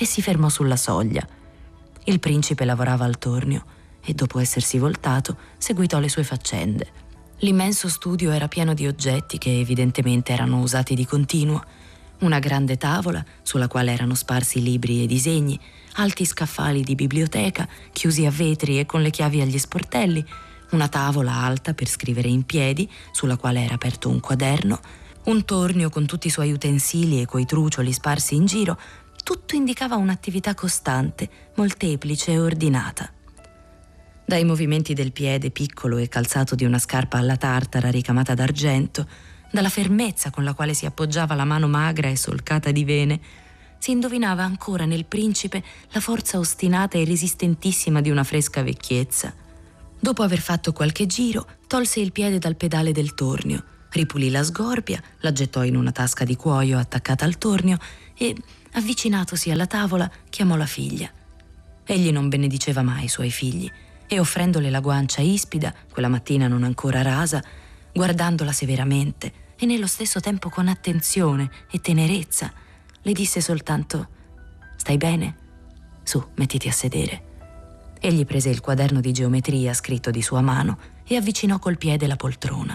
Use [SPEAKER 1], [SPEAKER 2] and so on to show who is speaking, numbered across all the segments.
[SPEAKER 1] e si fermò sulla soglia. Il principe lavorava al tornio e, dopo essersi voltato, seguitò le sue faccende. L'immenso studio era pieno di oggetti che evidentemente erano usati di continuo. Una grande tavola sulla quale erano sparsi libri e disegni, alti scaffali di biblioteca chiusi a vetri e con le chiavi agli sportelli, una tavola alta per scrivere in piedi sulla quale era aperto un quaderno, un tornio con tutti i suoi utensili e coi trucioli sparsi in giro. Tutto indicava un'attività costante, molteplice e ordinata. Dai movimenti del piede piccolo e calzato di una scarpa alla tartara ricamata d'argento, dalla fermezza con la quale si appoggiava la mano magra e solcata di vene, si indovinava ancora nel principe la forza ostinata e resistentissima di una fresca vecchiezza. Dopo aver fatto qualche giro, tolse il piede dal pedale del tornio, ripulì la sgorbia, la gettò in una tasca di cuoio attaccata al tornio e, avvicinatosi alla tavola, chiamò la figlia. Egli non benediceva mai i suoi figli e, offrendole la guancia ispida, quella mattina non ancora rasa, guardandola severamente e nello stesso tempo con attenzione e tenerezza, le disse soltanto: «Stai bene? Su, mettiti a sedere». Egli prese il quaderno di geometria scritto di sua mano e avvicinò col piede la poltrona.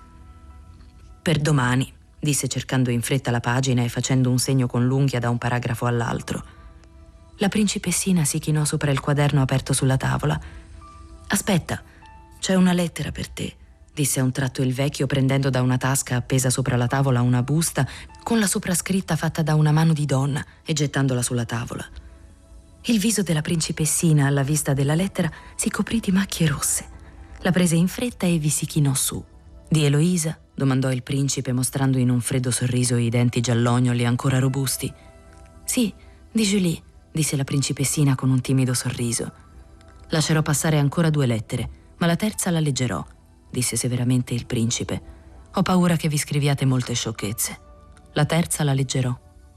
[SPEAKER 1] «Per domani», disse cercando in fretta la pagina e facendo un segno con l'unghia da un paragrafo all'altro. La principessina si chinò sopra il quaderno aperto sulla tavola. «Aspetta, c'è una lettera per te», disse a un tratto il vecchio, prendendo da una tasca appesa sopra la tavola una busta con la soprascritta fatta da una mano di donna e gettandola sulla tavola. Il viso della principessina, alla vista della lettera, si coprì di macchie rosse. La prese in fretta e vi si chinò su. «Di Eloisa?» domandò il principe, mostrando in un freddo sorriso i denti giallognoli ancora robusti. «Sì, di Julie», disse la principessina con un timido sorriso. «Lascerò passare ancora 2 lettere, ma la terza la leggerò», disse severamente il principe. «Ho paura che vi scriviate molte sciocchezze. La terza la leggerò».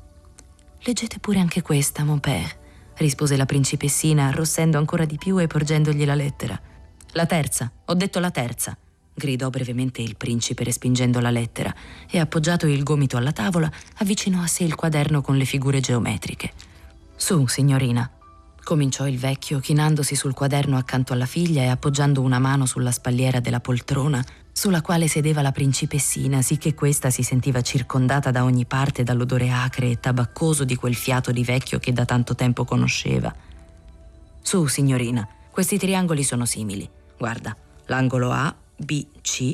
[SPEAKER 1] «Leggete pure anche questa, mon père», rispose la principessina, arrossendo ancora di più e porgendogli la lettera. «La terza, ho detto la terza», gridò brevemente il principe, respingendo la lettera, e, appoggiato il gomito alla tavola, avvicinò a sé il quaderno con le figure geometriche. «Su, signorina», cominciò il vecchio, chinandosi sul quaderno accanto alla figlia e appoggiando una mano sulla spalliera della poltrona sulla quale sedeva la principessina, sicché questa si sentiva circondata da ogni parte dall'odore acre e tabaccoso di quel fiato di vecchio che da tanto tempo conosceva. «Su, signorina, questi triangoli sono simili. Guarda, l'angolo A, B, C».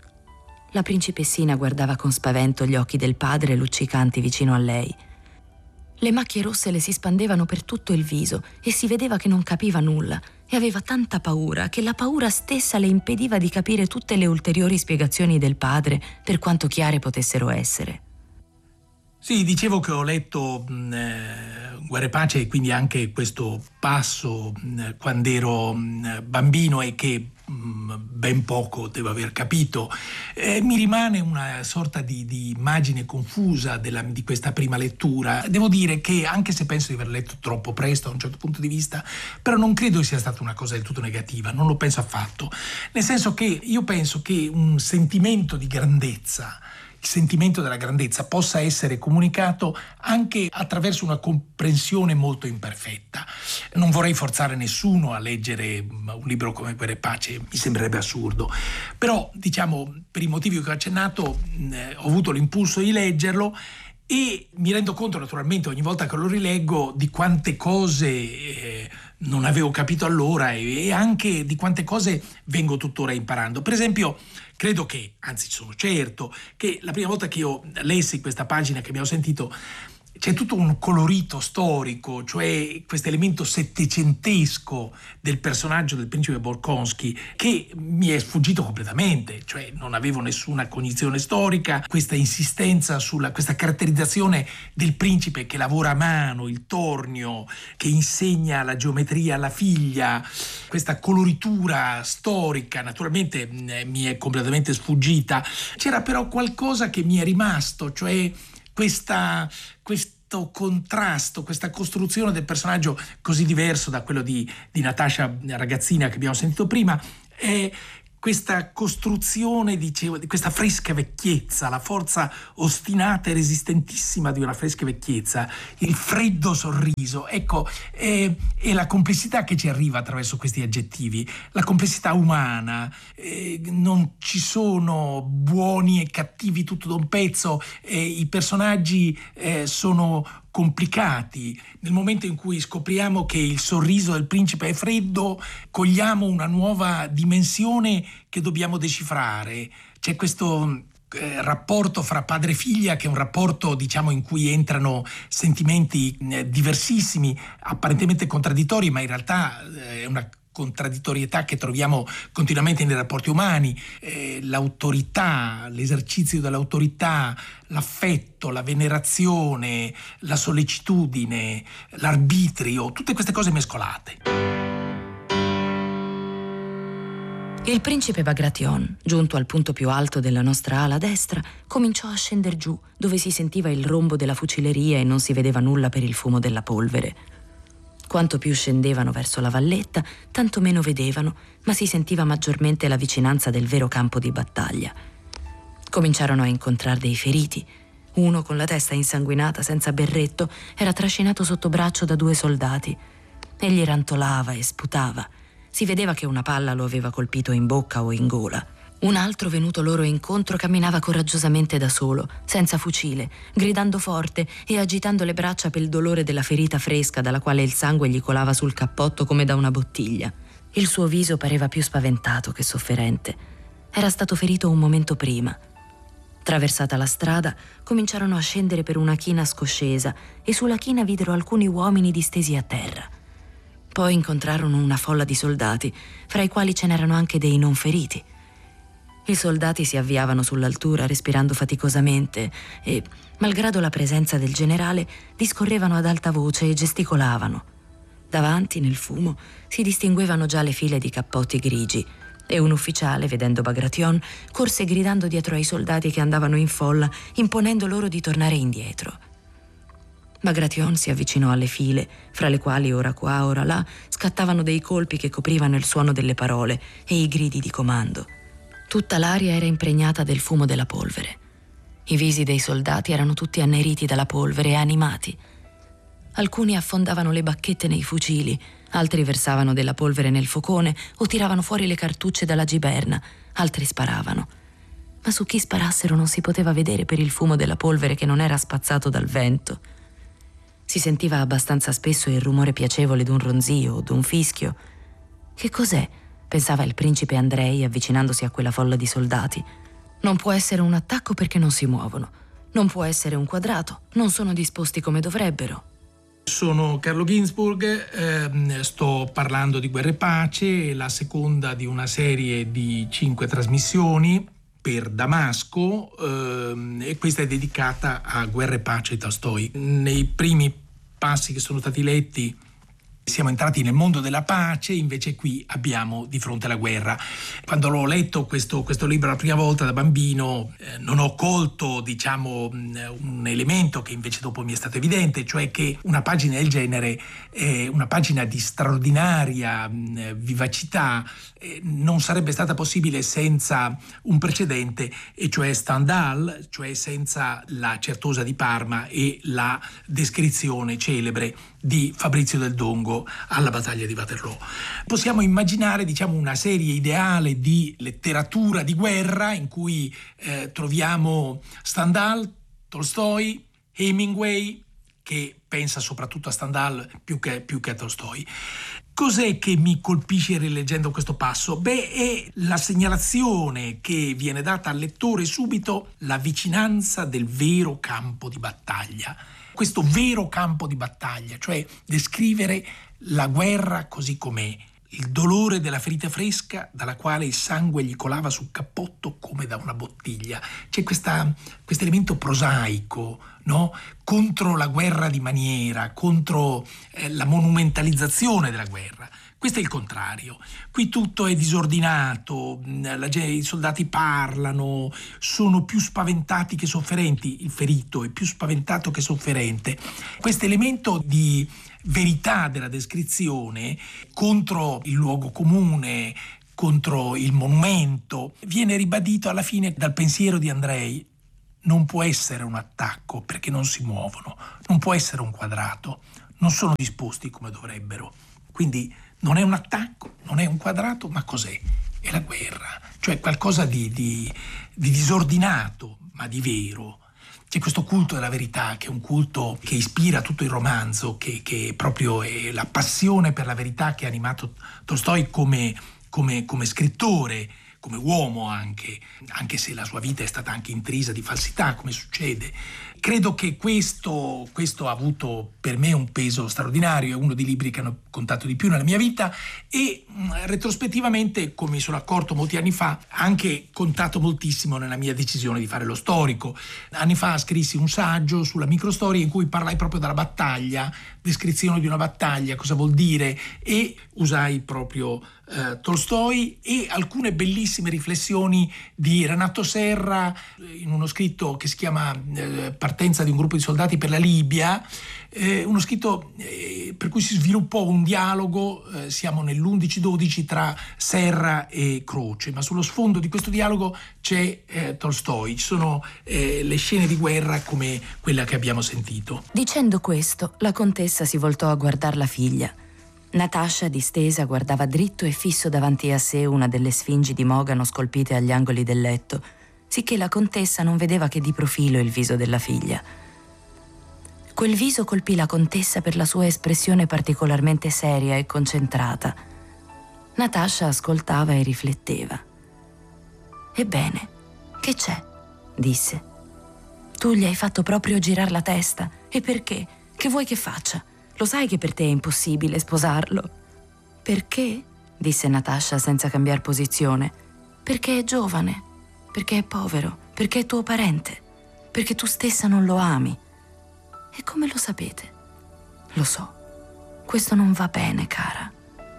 [SPEAKER 1] La principessina guardava con spavento gli occhi del padre luccicanti vicino a lei. Le macchie rosse le si spandevano per tutto il viso e si vedeva che non capiva nulla e aveva tanta paura che la paura stessa le impediva di capire tutte le ulteriori spiegazioni del padre, per quanto chiare potessero essere.
[SPEAKER 2] Sì, dicevo che ho letto Guerra e Pace e quindi anche questo passo quando ero bambino e che ben poco devo aver capito. Mi rimane una sorta di immagine confusa di questa prima lettura. Devo dire che, anche se penso di aver letto troppo presto a un certo punto di vista, però non credo sia stata una cosa del tutto negativa, non lo penso affatto. Nel senso che io penso che un sentimento di grandezza, il sentimento della grandezza, possa essere comunicato anche attraverso una comprensione molto imperfetta. Non vorrei forzare nessuno a leggere un libro come Guerra e Pace, mi sembrerebbe assurdo. Però, diciamo, per i motivi che ho accennato, ho avuto l'impulso di leggerlo e mi rendo conto naturalmente ogni volta che lo rileggo di quante cose non avevo capito allora e anche di quante cose vengo tuttora imparando. Per esempio, credo che, anzi sono certo, che la prima volta che io lessi questa pagina che abbiamo sentito c'è tutto un colorito storico, cioè questo elemento settecentesco del personaggio del principe Bolkonsky che mi è sfuggito completamente, cioè non avevo nessuna cognizione storica, questa insistenza sulla questa caratterizzazione del principe che lavora a mano, il tornio, che insegna la geometria alla figlia, questa coloritura storica naturalmente mi è completamente sfuggita. C'era però qualcosa che mi è rimasto, cioè questo contrasto, questa costruzione del personaggio così diverso da quello di Natasha ragazzina che abbiamo sentito prima, questa costruzione, dicevo, di questa fresca vecchiezza, la forza ostinata e resistentissima di una fresca vecchiezza, il freddo sorriso, ecco, è la complessità che ci arriva attraverso questi aggettivi, la complessità umana, non ci sono buoni e cattivi tutto da un pezzo, i personaggi sono complicati. Nel momento in cui scopriamo che il sorriso del principe è freddo, cogliamo una nuova dimensione che dobbiamo decifrare. C'è questo rapporto fra padre e figlia, che è un rapporto, diciamo, in cui entrano sentimenti diversissimi, apparentemente contraddittori, ma in realtà è una contraddittorietà che troviamo continuamente nei rapporti umani, l'autorità, l'esercizio dell'autorità, l'affetto, la venerazione, la sollecitudine, l'arbitrio, tutte queste cose mescolate.
[SPEAKER 1] Il principe Bagration, giunto al punto più alto della nostra ala destra, cominciò a scendere giù, dove si sentiva il rombo della fucileria e non si vedeva nulla per il fumo della polvere. Quanto più scendevano verso la valletta, tanto meno vedevano, ma si sentiva maggiormente la vicinanza del vero campo di battaglia. Cominciarono a incontrare dei feriti. Uno, con la testa insanguinata, senza berretto, era trascinato sotto braccio da 2 soldati. Egli rantolava e sputava. Si vedeva che una palla lo aveva colpito in bocca o in gola. Un altro, venuto loro incontro, camminava coraggiosamente da solo, senza fucile, gridando forte e agitando le braccia per il dolore della ferita fresca dalla quale il sangue gli colava sul cappotto come da una bottiglia. Il suo viso pareva più spaventato che sofferente. Era stato ferito un momento prima. Traversata la strada, cominciarono a scendere per una china scoscesa e sulla china videro alcuni uomini distesi a terra. Poi incontrarono una folla di soldati, fra i quali ce n'erano anche dei non feriti. I soldati si avviavano sull'altura respirando faticosamente e, malgrado la presenza del generale, discorrevano ad alta voce e gesticolavano. Davanti, nel fumo, si distinguevano già le file di cappotti grigi e un ufficiale, vedendo Bagration, corse gridando dietro ai soldati che andavano in folla, imponendo loro di tornare indietro. Bagration si avvicinò alle file, fra le quali ora qua, ora là, scattavano dei colpi che coprivano il suono delle parole e i gridi di comando. Tutta l'aria era impregnata del fumo della polvere. I visi dei soldati erano tutti anneriti dalla polvere e animati. Alcuni affondavano le bacchette nei fucili, altri versavano della polvere nel focone o tiravano fuori le cartucce dalla giberna, altri sparavano. Ma su chi sparassero non si poteva vedere per il fumo della polvere che non era spazzato dal vento. Si sentiva abbastanza spesso il rumore piacevole d'un ronzio o d'un fischio. Che cos'è? Pensava il principe Andrei avvicinandosi a quella folla di soldati. Non può essere un attacco perché non si muovono. Non può essere un quadrato, non sono disposti come dovrebbero.
[SPEAKER 2] Sono Carlo Ginzburg, sto parlando di Guerra e Pace, la seconda di una serie di 5 trasmissioni per Damasco, e questa è dedicata a Guerra e Pace di Tolstoj. Nei primi passi che sono stati letti siamo entrati nel mondo della pace, invece qui abbiamo di fronte la guerra. Quando l'ho letto questo libro la prima volta da bambino, non ho colto, diciamo, un elemento che invece dopo mi è stato evidente, cioè che una pagina del genere è una pagina di straordinaria vivacità, non sarebbe stata possibile senza un precedente, e cioè Stendhal, cioè senza la Certosa di Parma e la descrizione celebre di Fabrizio del Dongo alla battaglia di Waterloo. Possiamo immaginare, diciamo, una serie ideale di letteratura di guerra in cui troviamo Stendhal, Tolstoj, Hemingway, che pensa soprattutto a Stendhal più che a Tolstoj. Cos'è che mi colpisce rileggendo questo passo? È la segnalazione che viene data al lettore subito, la vicinanza del vero campo di battaglia. Questo vero campo di battaglia, cioè descrivere la guerra così com'è, il dolore della ferita fresca dalla quale il sangue gli colava sul cappotto come da una bottiglia. C'è questo elemento prosaico, no? Contro la guerra di maniera, contro la monumentalizzazione della guerra. Questo è il contrario. Qui tutto è disordinato, i soldati parlano, sono più spaventati che sofferenti, il ferito è più spaventato che sofferente. Questo elemento di verità della descrizione contro il luogo comune, contro il monumento. Viene ribadito alla fine dal pensiero di Andrej: non può essere un attacco perché non si muovono, non può essere un quadrato, non sono disposti come dovrebbero. Quindi non è un attacco, non è un quadrato, ma cos'è? È la guerra, cioè qualcosa di disordinato, ma di vero. C'è questo culto della verità, che è un culto che ispira tutto il romanzo, che proprio è la passione per la verità che ha animato Tolstoj come scrittore, come uomo anche se la sua vita è stata anche intrisa di falsità, come succede. Credo che questo ha avuto per me un peso straordinario, è uno dei libri che hanno contato di più nella mia vita e retrospettivamente, come mi sono accorto molti anni fa, ha anche contato moltissimo nella mia decisione di fare lo storico. Anni fa scrissi un saggio sulla microstoria in cui parlai proprio della battaglia, descrizione di una battaglia, cosa vuol dire, e usai proprio Tolstoj e alcune bellissime riflessioni di Renato Serra in uno scritto che si chiama Partenza di un gruppo di soldati per la Libia, uno scritto per cui si sviluppò un dialogo, siamo nell'11-12 tra Serra e Croce, ma sullo sfondo di questo dialogo c'è Tolstoj, ci sono le scene di guerra come quella che abbiamo sentito.
[SPEAKER 1] Dicendo questo, la contessa si voltò a guardar la figlia. Natascia, distesa, guardava dritto e fisso davanti a sé una delle sfingi di mogano scolpite agli angoli del letto, sicché la contessa non vedeva che di profilo il viso della figlia. Quel viso colpì la contessa per la sua espressione particolarmente seria e concentrata. Natascia ascoltava e rifletteva. «Ebbene, che c'è?» disse. «Tu gli hai fatto proprio girar la testa. E perché? Che vuoi che faccia? Lo sai che per te è impossibile sposarlo». «Perché?» disse Natascia senza cambiar posizione. «Perché è giovane, perché è povero, perché è tuo parente, perché tu stessa non lo ami». «E come lo sapete?» «Lo so. Questo non va bene, cara».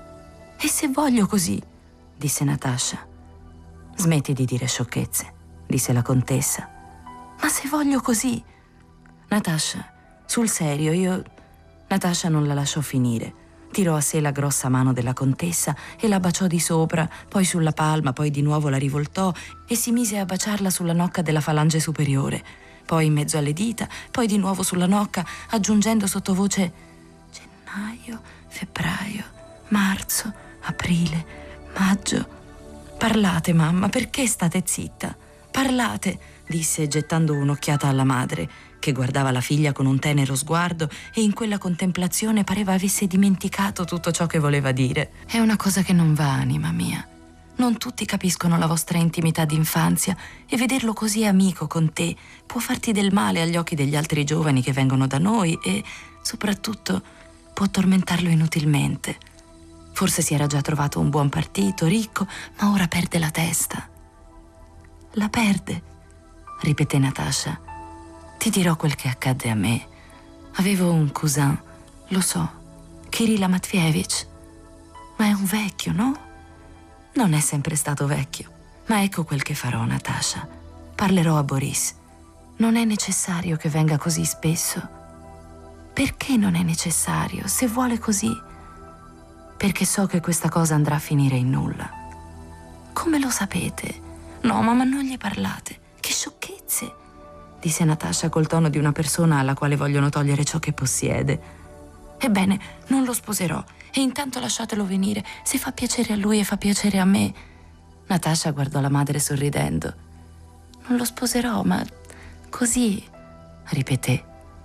[SPEAKER 1] «E se voglio così?» disse Natascia. «Smetti di dire sciocchezze», disse la contessa. «Ma se voglio così?» «Natascia, sul serio, io...» Natascia non la lasciò finire. Tirò a sé la grossa mano della contessa e la baciò di sopra, poi sulla palma, poi di nuovo la rivoltò e si mise a baciarla sulla nocca della falange superiore, poi in mezzo alle dita, poi di nuovo sulla nocca, aggiungendo sottovoce: «Gennaio, febbraio, marzo, aprile, maggio. Parlate, mamma, perché state zitta? Parlate», disse gettando un'occhiata alla madre, che guardava la figlia con un tenero sguardo e in quella contemplazione pareva avesse dimenticato tutto ciò che voleva dire. «È una cosa che non va, anima mia. Non tutti capiscono la vostra intimità d'infanzia e vederlo così amico con te può farti del male agli occhi degli altri giovani che vengono da noi e, soprattutto, può tormentarlo inutilmente. Forse si era già trovato un buon partito, ricco, ma ora perde la testa». «La perde», ripeté Natascia. «Ti dirò quel che accadde a me. Avevo un cousin, lo so, Kirilla Matveevich, ma è un vecchio, no?» «Non è sempre stato vecchio, ma ecco quel che farò, Natascia. Parlerò a Boris. Non è necessario che venga così spesso». «Perché non è necessario, se vuole così?» «Perché so che questa cosa andrà a finire in nulla». «Come lo sapete?» «No, ma non gli parlate. Che sciocchezze!» disse Natascia col tono di una persona alla quale vogliono togliere ciò che possiede. «Ebbene, non lo sposerò e intanto lasciatelo venire, se fa piacere a lui e fa piacere a me». Natascia guardò la madre sorridendo. «Non lo sposerò, ma così», ripeté.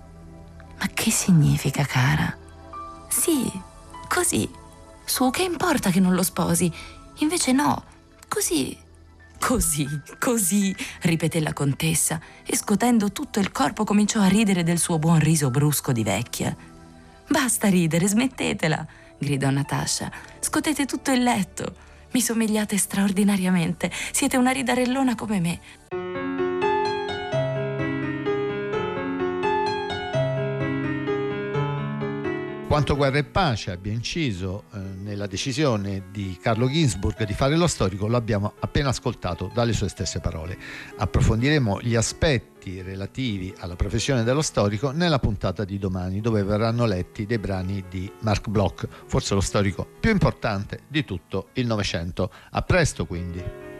[SPEAKER 1] «Ma che significa, cara?» «Sì, così. Su, che importa che non lo sposi? Invece no, così». Così, ripeté la contessa e scotendo tutto il corpo cominciò a ridere del suo buon riso brusco di vecchia. «Basta ridere, smettetela», gridò Natascia. «Scotete tutto il letto. Mi somigliate straordinariamente. Siete una ridarellona come me».
[SPEAKER 3] Quanto Guerra e Pace abbia inciso nella decisione di Carlo Ginzburg di fare lo storico lo abbiamo appena ascoltato dalle sue stesse parole. Approfondiremo gli aspetti relativi alla professione dello storico nella puntata di domani, dove verranno letti dei brani di Marc Bloch, forse lo storico più importante di tutto il Novecento. A presto quindi!